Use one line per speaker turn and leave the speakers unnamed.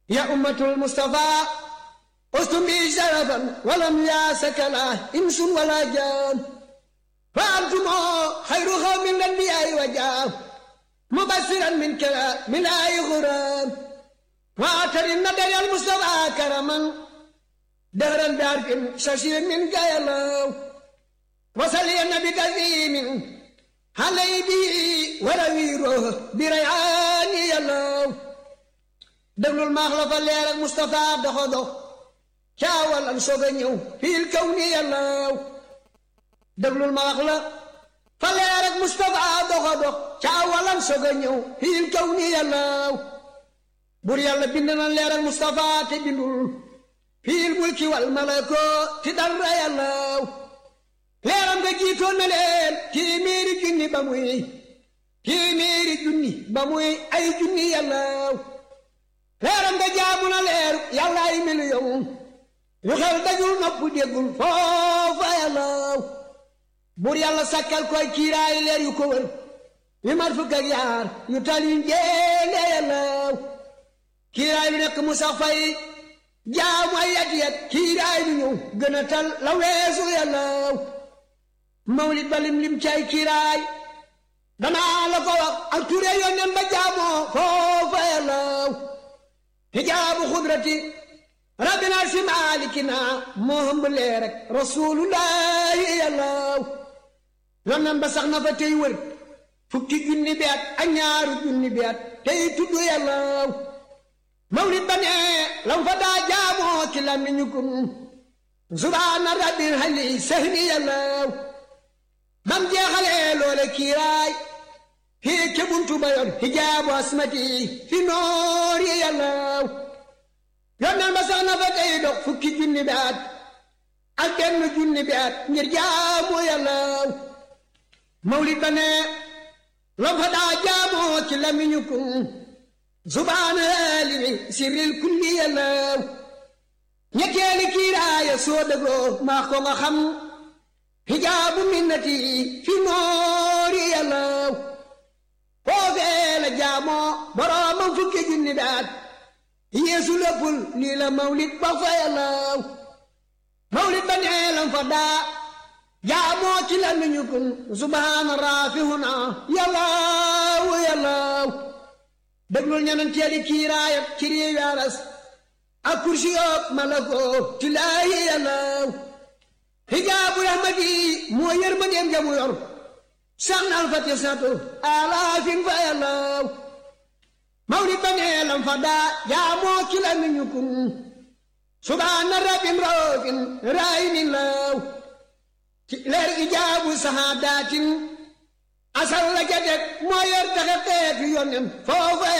يا أمة المصطفى أستم بي شرفا ولم ياسك لا إنس ولا جان فأنتم خير قوم الأنبياء وجاه مبشرا من كلام من آي غرام وآتر النبي المصطفى كرما دهرا بعرف ششير من كيلو وصلي النبي كريم علي به ورويره بريعان يلو دبل المخلف الليل المصطفى دخدو شاول أنصبنيو في الكون يلو دبل المخلف فالليل المصطفى دخدو شاول أنصبنيو في الكون يلو بري الله بندنا الليل المصطفى تبندل في الملك والملكوت تدر يلو leeram nga jiitoon na leen téeméeri junni ba muy ay junni yàllaaw leeram nga jaamu na leeru yàlla ay miliyoŋ yu xel dajul nopp déggul foofa yàllaaw bur yàlla sakkal koy kiiraay leer yu ko wër yu mat fukk ak yaar yu taliñ jéele yàllaaw kiiraay lu nekk mu sax fay jaamu ay yat kiiraay lu ñëw gën a tal la weesu yàllaaw mawlid ba lim cay kiiraay danaa la ko wax ak ture yónneen ba jaamoo foofa yàllaaw hijaabu xudrati rabbina si maalikina moo hëmb leer rek rasulullahi yàllaaw yónneen ba sax na fa tey wër fukki junni bi at ak ñaaru junni bi at tey tudd yàllaaw mawlid ba ne lam fa daa jaamoo ci làmmiñu kun subhaana rabbil hali sahni yàllaaw bam jeexalee loole kiiraay fii ke buntu ba yor hijaabu asmati fi noor yi yàllaaw yónneen ba sax na fa tey dox fukki junni bi at ak benn junni bi at ngir jaamu yàllaaw mawlid ba ne lam fa daa jaamoo ci lamiñu kun subhaana limi sirril kulli yàllaaw ñetteeli kiiraaya soo dëggoo maa ko nga xam hijaabu minnati fi noori yàllaaw foofee la jaamoo boroomam fukki junni daat yeesu léppul lii la mawlid ba fa yàllaaw mawlid ba nee lam fa daa jaamoo ci la nuñu kun subhaana raafihuna yàllaaw yàllaaw déglul ñenanteeli kiiraayat ci réewi aras ak kursi yoog malakoo tilaahi yàllaaw hijaabu rahmati moo yërmandeem jamu yor sax na alfati satu alaafin fa yàllaaw mawlid ba nee lam fa daa jaamoo ci la nuñu kun subhaana rabbin raofin raayinin laaw ci leer ijaabu sahaadatin asal la jadek moo yor taxe xeetu yonen foofa